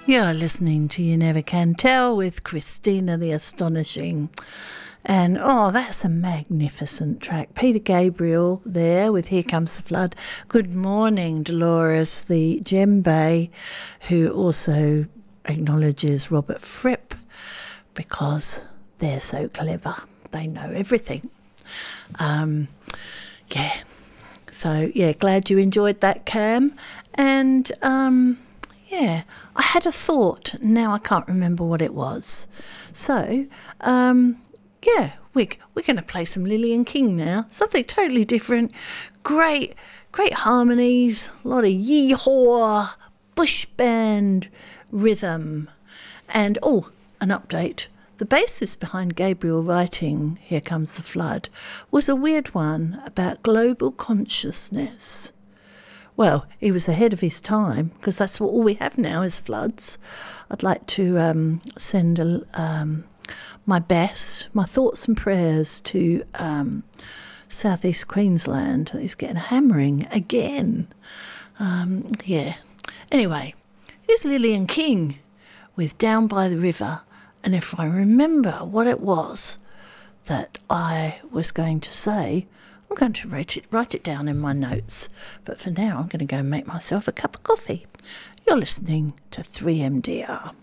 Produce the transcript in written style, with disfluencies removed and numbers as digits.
You're listening to You Never Can Tell with Christina the Astonishing. And that's a magnificent track. Peter Gabriel there with Here Comes the Flood. Good morning, Dolores the djembe, who also acknowledges Robert Fripp because they're so clever. They know everything. Glad you enjoyed that, Cam. And I had a thought. Now I can't remember what it was. So, we're going to play some Lillian King now. Something totally different. Great harmonies. A lot of yee-haw, bush band rhythm. And, an update. The basis behind Gabriel writing Here Comes the Flood was a weird one about global consciousness. Well, he was ahead of his time because that's what all we have now is floods. I'd like to send my best, my thoughts and prayers to southeast Queensland. He's getting a hammering again. Anyway, here's Lillian King with Down by the River. And if I remember what it was that I was going to say, I'm going to write it down in my notes. But for now, I'm going to go and make myself a cup of coffee. You're listening to 3MDR.